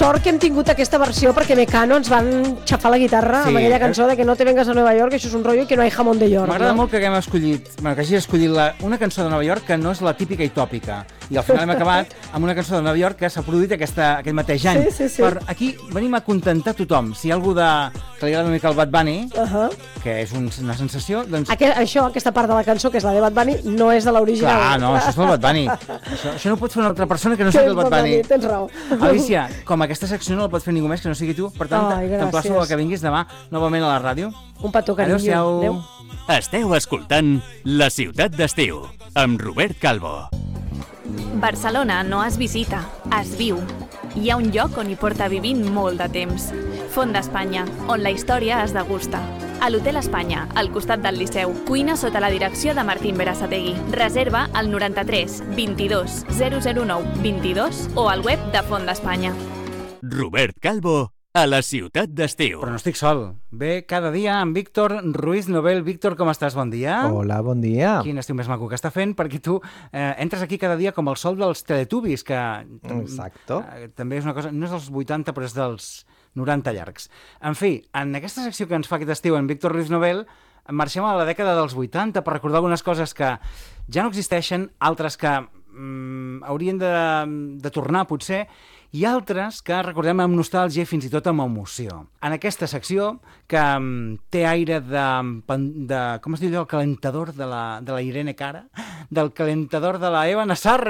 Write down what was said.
sort que hem tingut aquesta versió perquè Mecano ens van xafar la guitarra amb aquella cançó de que no te vengas a Nueva York, que això és un rotllo i que no hay jamón de York. M'agrada molt que haguem escollit, que hagi escollit una cançó de Nova York que no és la típica i tòpica. I al final hem acabat amb una cançó de Nova York que s'ha produït aquest mateix any. Sí. Per aquí venim a contentar tothom. Si hi ha algú que li agrada una mica el Bad Bunny, que és una sensació, doncs... Aquesta part de la cançó, que és la de Bad Bunny, no és de l'original. Clar, no, això és el Bad Bunny. Això no ho pot fer una altra persona que no sigui el Bad Bunny. Tens raó. Alicia, com aquesta secció no la pot fer ningú més que no sigui tu, per tant, t'emplaço a que vinguis demà novament a la ràdio. Un petó, carinyo. Adéu-siau. Esteu escoltant La Ciutat d'Estiu, amb Robert Calvo. Barcelona no es visita, es viu. Hi ha un lloc on hi porta vivint molt de temps. Font d'Espanya, on la història es degusta. A l'Hotel Espanya, al costat del Liceu. Cuina sota la direcció de Martín Berasategui. Reserva al 93 22 009 22 o al web de Font d'Espanya. Robert Calvo, a La Ciutat d'Estiu. Però no estic sol. Ve cada dia amb Víctor Ruiz Nobel. Víctor, com estàs? Bon dia. Hola, bon dia. Quin estiu més maco que està fent, perquè tu entres aquí cada dia com el sol dels Teletubbies, que Exacto. També és una cosa, no és dels 80, però és dels 90 llargs. En fi, en aquesta secció que ens fa aquest estiu en Víctor Ruiz Nobel, marxem a la dècada dels 80 per recordar algunes coses que ja no existeixen, altres que haurien de tornar, potser, i altres que recordem amb nostàlgia i fins i tot amb emoció. En aquesta secció, que té aire de com es diu allò, el calentador de la Irene Cara, del calentador de la Eva Nassar.